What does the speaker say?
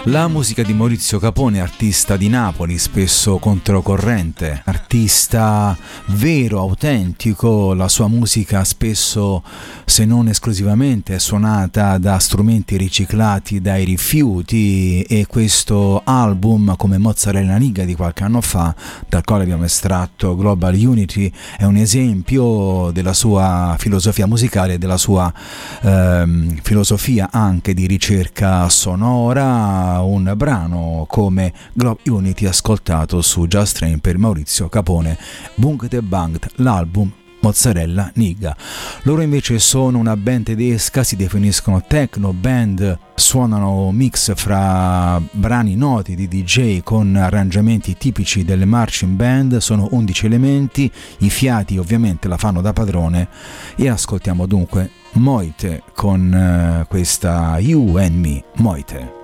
La musica di Maurizio Capone, artista di Napoli, spesso controcorrente, artista vero, autentico. La sua musica spesso, se non esclusivamente, è suonata da strumenti riciclati dai rifiuti, e questo album, come Mozzarella Niga di qualche anno fa, dal quale abbiamo estratto Global Unity, è un esempio della sua filosofia musicale e della sua filosofia anche di ricerca sonora. Un brano come Global Unity ascoltato su Just Train per Maurizio Capone, Bungt e Bangt, l'album Mozzarella Niga. Loro invece sono una band tedesca, si definiscono techno band, suonano mix fra brani noti di DJ con arrangiamenti tipici delle marching band, sono 11 elementi, i fiati ovviamente la fanno da padrone, e ascoltiamo dunque Moite con questa You and Me, Moite.